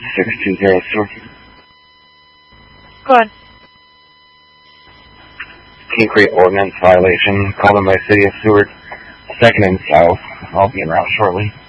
620 Stewart. Go ahead. King Creek ordinance violation called in by City of Seward. 2nd and South. I'll be en route shortly.